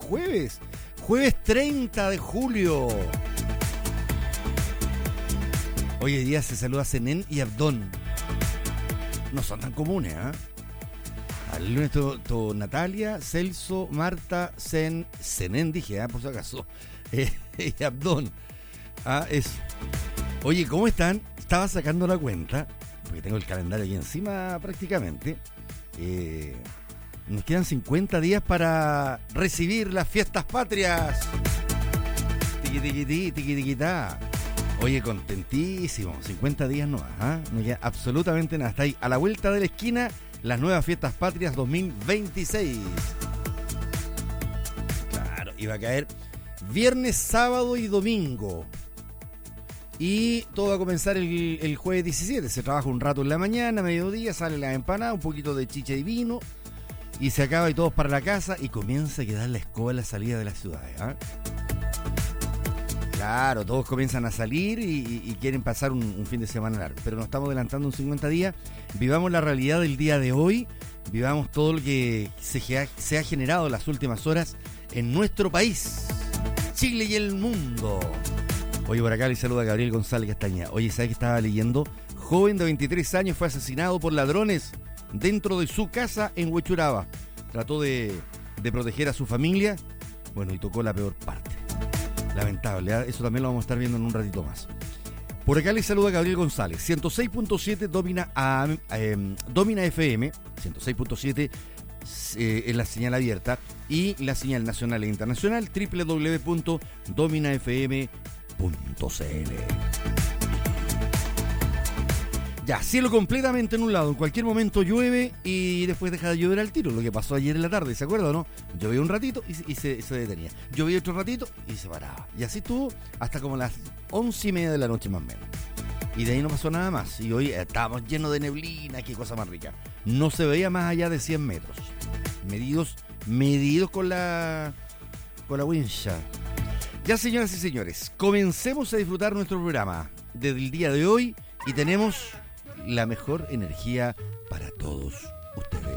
jueves 30 de julio. Hoy en día se saluda a Zenén y Abdón. No son tan comunes, ¿ah? Al lunes tu Natalia, Celso, Marta, Zenén dije, por si acaso. Y Abdón. Eso. Oye, ¿cómo están? Estaba sacando la cuenta, porque tengo el calendario ahí encima prácticamente. Nos quedan 50 días para recibir las fiestas patrias. Tiquitiquitá. Oye, contentísimo. 50 días no, no queda absolutamente nada. Está ahí a la vuelta de la esquina las nuevas fiestas patrias 2026. Claro, iba a caer viernes, sábado y domingo. Y todo va a comenzar el jueves 17. Se trabaja un rato en la mañana, mediodía, sale la empanada, un poquito de chicha y vino. Y se acaba y todos para la casa y comienza a quedar la escoba a la salida de las ciudades. Claro, todos comienzan a salir y quieren pasar un fin de semana largo. Pero nos estamos adelantando un 50 días. Vivamos la realidad del día de hoy. Vivamos todo lo que se ha generado en las últimas horas en nuestro país, Chile y el mundo. Oye, por acá le saluda a Gabriel González Castañeda. Oye, ¿sabes qué estaba leyendo? Joven de 23 años fue asesinado por ladrones dentro de su casa en Huechuraba. Trató de proteger a su familia. Bueno, y tocó la peor parte. Lamentable, eso también lo vamos a estar viendo en un ratito más. Por acá les saluda Gabriel González. 106.7 Domina FM. 106.7 es la señal abierta. Y la señal nacional e internacional www.dominafm.cl. Ya, cielo completamente nublado. En cualquier momento llueve y después deja de llover al tiro. Lo que pasó ayer en la tarde, ¿se acuerda o no? Llovía un ratito y se detenía. Llovía otro ratito y se paraba. Y así estuvo hasta como las 11:30 de la noche más o menos. Y de ahí no pasó nada más. Y hoy estábamos llenos de neblina, qué cosa más rica. No se veía más allá de 100 metros. Medidos con la wincha. Ya, señoras y señores, comencemos a disfrutar nuestro programa desde el día de hoy y tenemos la mejor energía para todos ustedes.